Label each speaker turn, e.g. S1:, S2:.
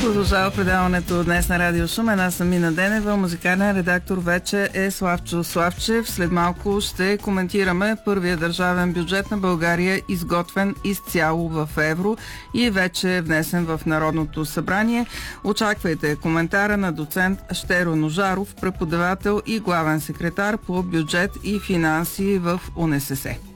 S1: Продължава предаването днес на Радио Шумен. Аз съм Мина Денева. Музикален редактор вече е Славчо Славчев. След малко ще коментираме първия държавен бюджет на България, изготвен изцяло в евро и вече е внесен в Народното събрание. Очаквайте коментара на доцент Щеро Ножаров, преподавател и главен секретар по бюджет и финанси в УНСС.